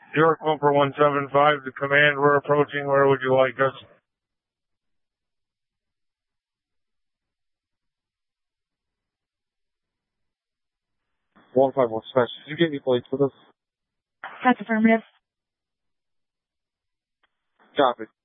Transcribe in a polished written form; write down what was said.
York Bumper 175 to command. We're approaching. Where would you like us? One five one special. Did you get any plates with us? That's affirmative. Copy.